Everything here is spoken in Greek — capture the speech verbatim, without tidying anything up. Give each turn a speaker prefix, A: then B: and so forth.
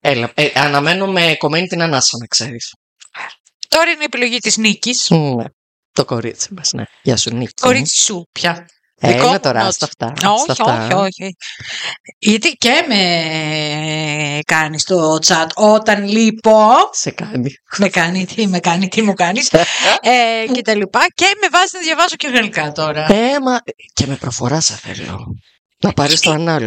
A: Έλα, ε, αναμένω με κομμένη την ανάσα, να ξέρεις.
B: Τώρα είναι η επιλογή της Νίκης.
A: Ναι. Το κορίτσι μας, ναι. Γεια σου, Νίκη.
B: Κορίτσι σου πια.
A: Έλα τώρα, στα αυτά.
B: Όχι,
A: στα αυτά.
B: όχι, όχι. Γιατί και με κάνει στο chat όταν λείπω.
A: Σε κάνει.
B: Με κάνει, τι με κάνει, τι μου κάνεις. ε, και τα λοιπά. Και με βάζει να διαβάσω και γαλλικά τώρα.
A: Ε, μα... Και με προφορά σε θέλω. Να πάρεις το ανάλογο.